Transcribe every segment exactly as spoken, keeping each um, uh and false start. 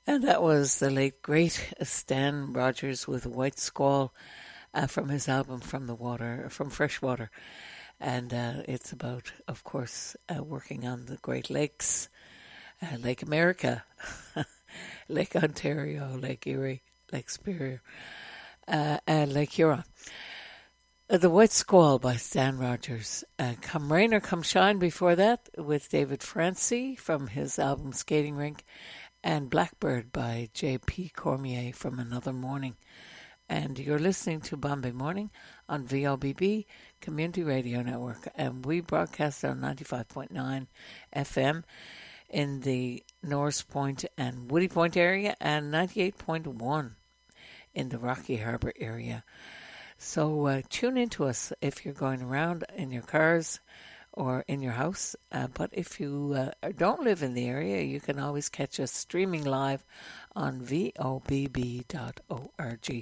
And that was the late, great Stan Rogers with White Squall uh, from his album From the Water, from Freshwater. And uh, it's about, of course, uh, working on the Great Lakes, uh, Lake America, Lake Ontario, Lake Erie, Lake Superior, uh, and Lake Huron. Uh, the White Squall by Stan Rogers. Uh, Come Rain or Come Shine before that with David Francie from his album Skating Rink, and Blackbird by J P Cormier from Another Morning. And you're listening to Bombay Morning on V O B B Community Radio Network, and we broadcast on ninety-five point nine F M in the Norris Point and Woody Point area, and ninety-eight point one in the Rocky Harbour area. So uh, tune in to us if you're going around in your cars or in your house. Uh, but if you uh, don't live in the area, you can always catch us streaming live on V O B B dot org.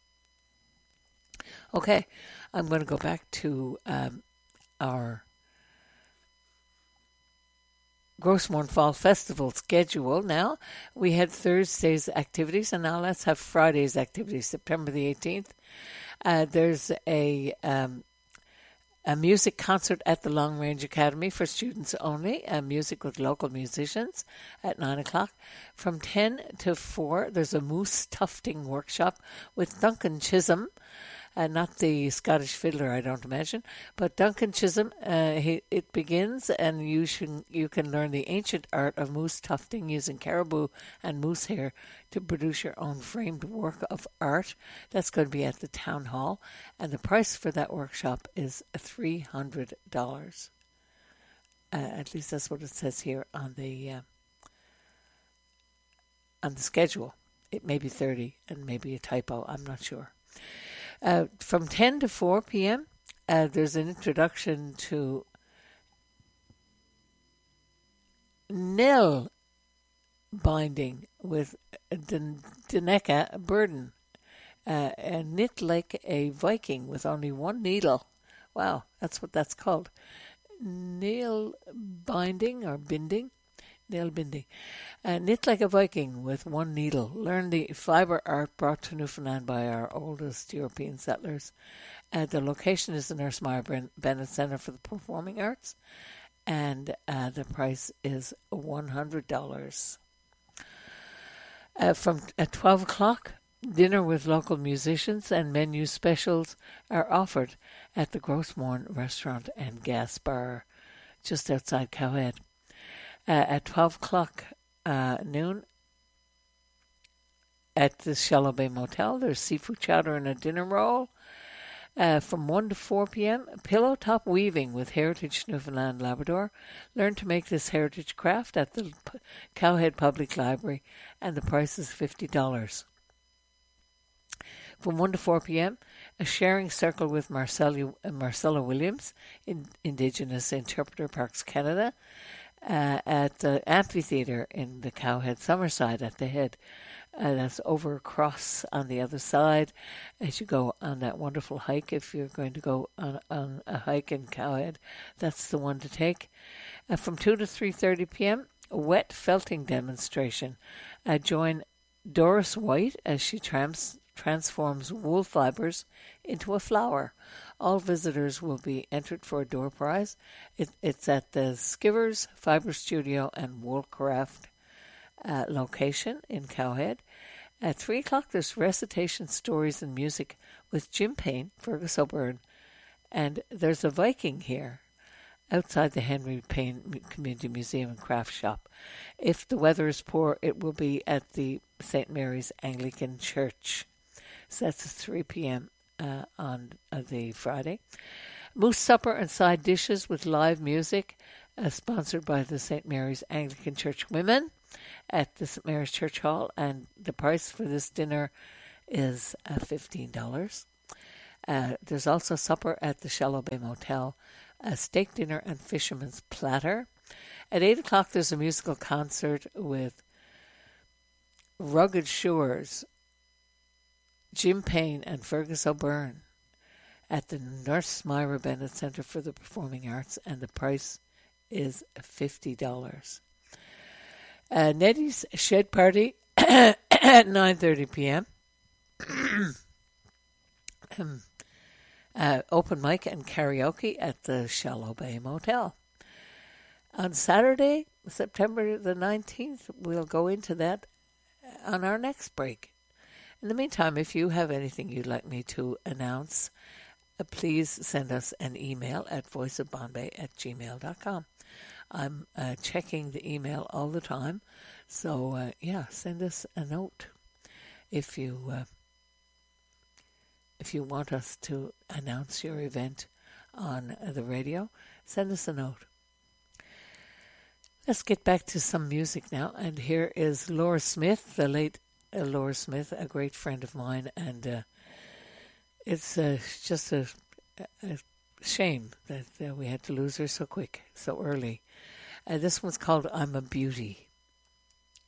Okay, I'm going to go back to um, our Grossmorn Fall Festival schedule now. We had Thursday's activities, and now let's have Friday's activities, September the eighteenth. Uh, there's a um, a music concert at the Long Range Academy for students only, uh, music with local musicians at nine o'clock. From ten to four, there's a moose tufting workshop with Duncan Chisholm. Uh, not the Scottish fiddler, I don't imagine, but Duncan Chisholm. Uh, he, it begins, and you should, you can learn the ancient art of moose tufting using caribou and moose hair to produce your own framed work of art. That's going to be at the town hall, and the price for that workshop is three hundred dollars. Uh, at least that's what it says here on the uh, on the schedule. It may be thirty, and maybe a typo. I'm not sure. Uh, from ten to four p.m., uh, there's an introduction to nail binding with Daneka Burden, uh, and knit like a Viking with only one needle. Wow, that's what that's called. Nail binding or binding. Nail binding. Uh, knit like a Viking with one needle. Learn the fibre art brought to Newfoundland by our oldest European settlers. Uh, the location is the Nurse Meyer Bennett Centre for the Performing Arts, and uh, the price is one hundred dollars. Uh, from at twelve o'clock, dinner with local musicians and menu specials are offered at the Grossmorn Restaurant and Gas Bar just outside Cowhead. Uh, at twelve o'clock uh, noon at the Shallow Bay Motel, there's seafood chowder and a dinner roll. Uh, from one to four p.m., pillow top weaving with Heritage Newfoundland Labrador. Learn to make this heritage craft at the P- Cowhead Public Library, and the price is fifty dollars. From one to four p.m., a sharing circle with Marcella, Marcella Williams, in, Indigenous Interpreter Parks Canada, Uh, at the amphitheatre in the Cowhead Summerside at the head. Uh, that's over across on the other side as you go on that wonderful hike. If you're going to go on, on a hike in Cowhead, that's the one to take. Uh, from two to three thirty p.m., a wet felting demonstration. Uh, join Doris White as she trans- transforms wool fibers into a flower. All visitors will be entered for a door prize. It, it's at the Skivers Fiber Studio and Woolcraft uh, location in Cowhead. At three o'clock, there's recitation, stories, and music with Jim Payne, Fergus O'Byrne, and there's a Viking here outside the Henry Payne Community Museum and Craft Shop. If the weather is poor, it will be at the Saint Mary's Anglican Church. So that's at three p.m. Uh, on uh, the Friday. Moose supper and side dishes with live music, uh, sponsored by the Saint Mary's Anglican Church Women at the Saint Mary's Church Hall, and the price for this dinner is uh, fifteen dollars. Uh, there's also supper at the Shallow Bay Motel, a steak dinner and fisherman's platter. At eight o'clock, there's a musical concert with Rugged Shores, Jim Payne and Fergus O'Byrne at the Nurse Myra Bennett Centre for the Performing Arts, and the price is fifty dollars. Uh, Nettie's Shed Party at nine thirty p.m. um, uh, open mic and karaoke at the Shallow Bay Motel. On Saturday, September the nineteenth, we'll go into that on our next break. In the meantime, if you have anything you'd like me to announce, uh, please send us an email at voiceofbombay at gmail dot com. I'm uh, checking the email all the time, so uh, yeah, send us a note if you uh, if you want us to announce your event on the radio. Send us a note. Let's get back to some music now, and here is Laura Smith, the late uh, Laura Smith, a great friend of mine, and uh, it's uh, just a, a shame that uh, we had to lose her so quick, so early. Uh, this one's called I'm a Beauty.